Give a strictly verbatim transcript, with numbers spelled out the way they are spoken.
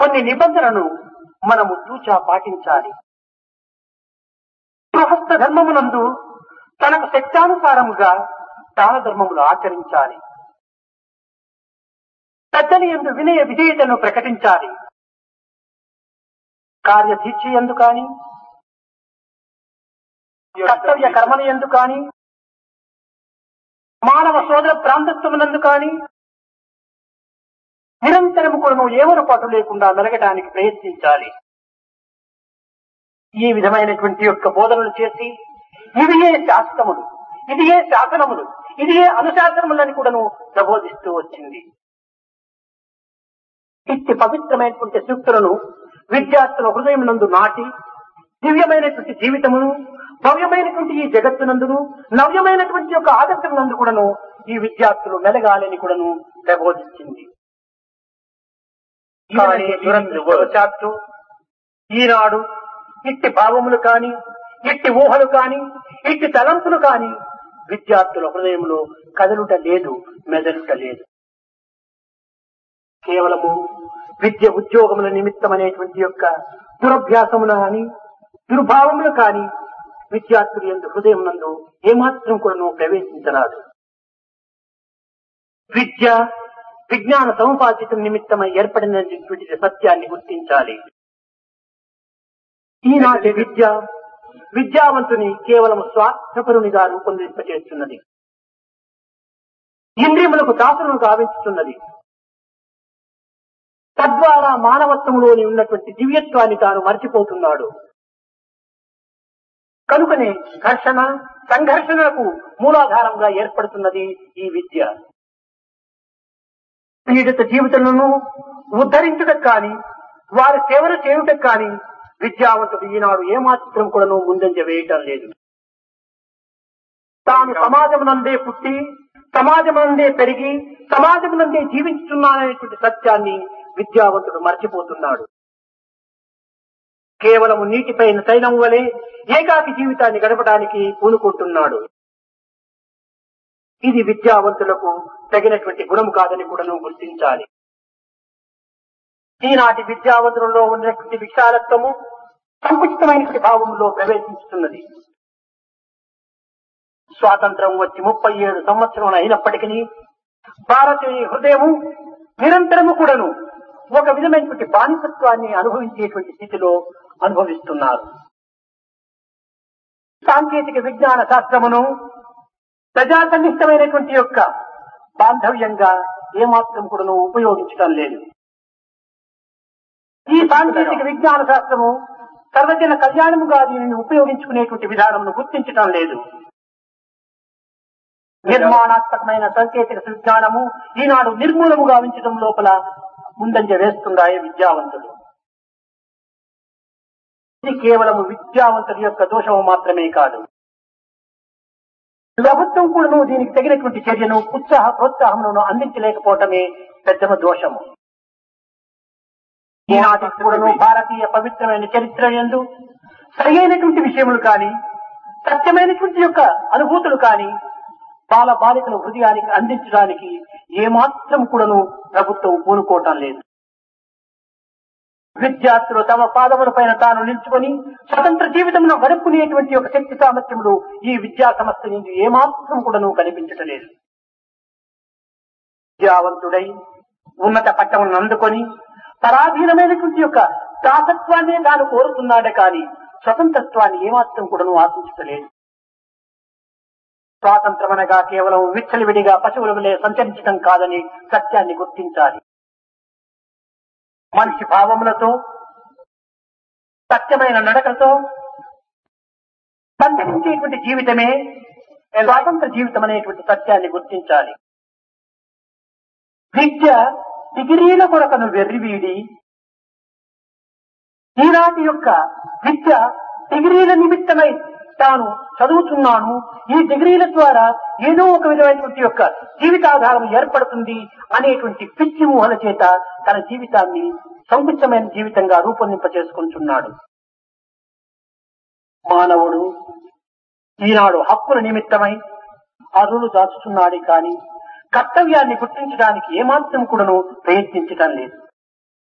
కొన్ని నిబంధనలను మనము తూచా పాటించాలి. గృహస్థ ధర్మమునందు తనకు శక్తానుసారముగా దాన ధర్మములు ఆచరించాలి. పెద్దల యందు వినయ విధేయతను ప్రకటించాలి. కార్యదీక్ష యందు కాని, కర్తవ్య కర్మల యందు కాని, మానవ సోదర ప్రాంతత్వమునందు కాని నిరంతరము కూడా ఏమరు పాటు లేకుండా మెలగడానికి ప్రయత్నించాలి. ఈ విధమైనటువంటి యొక్క బోధనలు చేసి ఇది ఏ శాస్త్రములు, ఇది ఏ శాసనములు, ఇది ఏ అనుశాసనములని కూడాను ప్రబోధిస్తూ వచ్చింది. ఇట్టి పవిత్రమైనటువంటి సూక్తులను విద్యార్థుల హృదయం నందు నాటి దివ్యమైనటువంటి జీవితమును, భవ్యమైనటువంటి ఈ జగత్తునందును, నవ్యమైనటువంటి యొక్క ఆదర్శం నందు కూడాను ఈ విద్యార్థులు మెలగాలని కూడాను ప్రబోధించింది. కానీ దురదృష్టవశాత్తు ఈనాడు ఇట్టి భావములు కాని, ఇట్టి ఊహలు కాని, ఇట్టి తలంపులు కాని విద్యార్థుల హృదయంలో కదలుట లేదు, మెదలుట లేదు. కేవలము విద్య ఉద్యోగముల నిమిత్తం అనేటువంటి యొక్క దురభ్యాసములు కాని, దుర్భావములు కాని విద్యార్థులు యందు హృదయం నందు ఏమాత్రం కూడా ప్రవేశించరాదు. విద్య విజ్ఞాన సముపార్జితం నిమిత్తమై ఏర్పడినటువంటి సత్యాన్ని గుర్తించాలి. ఈనాటి విద్య విద్యావంతుని కేవలం స్వార్థపరునిగా రూపొందింపచేస్తున్నది. ఇంద్రియములకు దాసులను గావించుతున్నది. తద్వారా మానవత్వంలోని ఉన్నటువంటి దివ్యత్వాన్ని తాను మర్చిపోతున్నాడు. కనుకనే ఘర్షణ సంఘర్షణలకు మూలాధారంగా ఏర్పడుతున్నది ఈ విద్య. పీడిత జీవితాలను ఉద్ధరించుటకు కానీ, వారి సేవలు చేయుటకు కానీ విద్యావంతుడు ఈనాడు ఏమాత్రం కూడా ముందంజ వేయటం లేదు. తాను సమాజమునందే పుట్టి, సమాజమునందే పెరిగి, సమాజమునందే జీవించుతున్నాననేటువంటి సత్యాన్ని విద్యావంతుడు మర్చిపోతున్నాడు. కేవలము నీటిపైన తైలం వలె ఏకాకి జీవితాన్ని గడపడానికి పూనుకుంటున్నాడు. ఇది విద్యావంతులకు తగినటువంటి గుణము కాదని కూడా నువ్వు గుర్తించాలి. ఈనాటి విద్యావంతులలో ఉన్నటువంటి విశాలత్వము సంకుచితమైనటువంటి భావంలో ప్రవేశిస్తున్నది. స్వాతంత్రం వచ్చి ముప్పై ఏడు సంవత్సరం అయినప్పటికీ భారతీయ హృదయము నిరంతరము కూడాను ఒక విధమైనటువంటి బానిసత్వాన్ని అనుభవించేటువంటి స్థితిలో అనుభవిస్తున్నారు. సాంకేతిక విజ్ఞాన శాస్త్రమును ప్రజాసన్నిష్టమైనటువంటి యొక్క బాంధవ్యంగా ఏమాత్రం కూడా ఉపయోగించడం లేదు. ఈ సాంకేతిక విజ్ఞాన శాస్త్రము సర్వజన కళ్యాణముగా దీనిని ఉపయోగించుకునేటువంటి విధానమును గుర్తించటం లేదు. నిర్మాణాత్మకమైన సాంకేతిక విజ్ఞానము ఈనాడు నిర్మూలముగా ఉంచడం లోపల ముందంజ వేస్తున్నాయి విద్యావంతులు. ఇది కేవలము విద్యావంతుల యొక్క దోషము మాత్రమే కాదు, ప్రభుత్వం కూడా దీనికి తగినటువంటి చర్యను ఉత్సాహ ప్రోత్సాహములను అందించలేకపోవటమే పెద్దమ దోషము. ఈనాటికి కూడాను భారతీయ పవిత్రమైన చరిత్ర యందు సరైనటువంటి విషయములు కాని, సత్యమైనటువంటి యొక్క అనుభూతులు కాని బాల బాలికల హృదయానికి అందించడానికి ఏమాత్రం కూడాను ప్రభుత్వం పూనుకోవటం లేదు. విద్యార్థులు తమ పాదముల పైన తాను నిల్చుకొని స్వతంత్ర జీవితంలో గడుపుకునేటువంటి ఒక శక్తి సామర్థ్యములు ఈ విద్యా సంస్థ నుండి ఏమాత్రం కూడాను కనిపించటం లేదు. విద్యావంతుడై ఉన్నత పట్టములను అందుకొని పరాధీనమైనటువంటి యొక్క దాసత్వాన్ని తాను కోరుతున్నాడే కానీ స్వతంత్రత్వాన్ని ఏమాత్రం కూడాను ఆశించలేదు. స్వాతంత్రం అనగా కేవలం విచ్చలవిడిగా పశువుల వలె సంచరించడం కాదని సత్యాన్ని గుర్తించాలి. మనిషి భావములతో, సత్యమైన నడకతో సంచరించేటువంటి జీవితమే స్వాతంత్ర జీవితం అనేటువంటి సత్యాన్ని గుర్తించాలి. విద్య డిగ్రీల కొరకను వెర్రివీడి ఈనాటి యొక్క విద్య డిగ్రీల నిమిత్తమై తాను చదువుతున్నాను, ఈ డిగ్రీల ద్వారా ఏదో ఒక విధమైనటువంటి యొక్క జీవితాధారం ఏర్పడుతుంది అనేటువంటి పిచ్చి ఊహల చేత తన జీవితాన్ని సంకుచితమైన జీవితంగా రూపొందింప చేసుకుంటున్నాడు. మానవుడు ఈనాడు హక్కుల నిమిత్తమై అరులు దాచుతున్నాడే కానీ కర్తవ్యాన్ని గుర్తించడానికి ఏమాత్రం కూడాను ప్రయత్నించటం లేదు.